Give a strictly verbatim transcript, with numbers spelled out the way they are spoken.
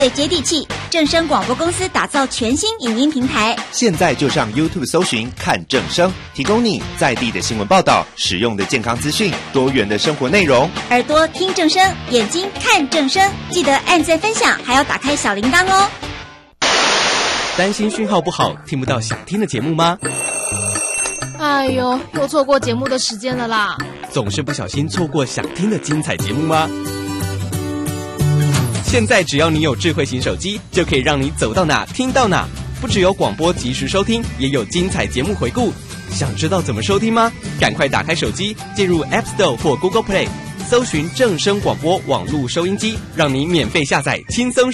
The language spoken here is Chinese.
最接地气，正声广播公司打造全新影音平台。 现在就上 YouTube 搜寻看正声，提供你在地的新闻报道、实用的健康资讯、多元的生活内容。 耳朵听正声，眼睛看正声，记得按赞分享，还要打开小铃铛哦。 担心讯号不好，听不到想听的节目吗？ 哎呦，又错过节目的时间了啦！ 总是不小心错过想听的精彩节目吗？现在只要你有智慧型手机，就可以让你走到哪听到哪。不只有广播及时收听，也有精彩节目回顾。想知道怎么收听吗？赶快打开手机，进入 App Store 或 Google Play， 搜寻正声广播网络收音机，让你免费下载，轻松